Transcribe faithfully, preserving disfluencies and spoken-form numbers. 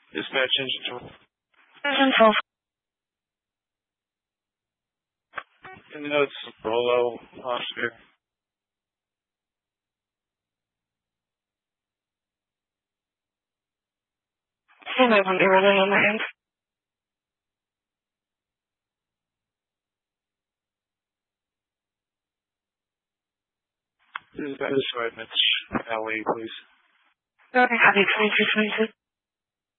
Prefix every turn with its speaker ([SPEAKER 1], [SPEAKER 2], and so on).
[SPEAKER 1] Dispatch engine twelve.
[SPEAKER 2] Engine twelve.
[SPEAKER 1] And notes Rolo posture.
[SPEAKER 2] And I won't be running on my end.
[SPEAKER 1] Dispatch Mitch Alley, please.
[SPEAKER 2] Okay, happy twenty-two twenty-two.